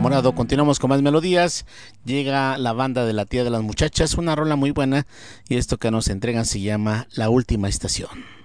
enamorado. Continuamos con más melodías. Llega la banda de la tía de las muchachas, una rola muy buena, y esto que nos entregan se llama La Última Estación.